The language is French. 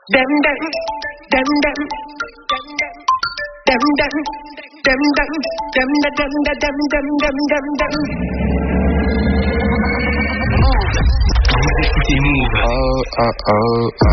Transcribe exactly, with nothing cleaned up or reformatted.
Dem dem dem dem dem dem dem dem dem dem dem dem dem dem dem. Vous écoutez Move. Oh oh oh oh.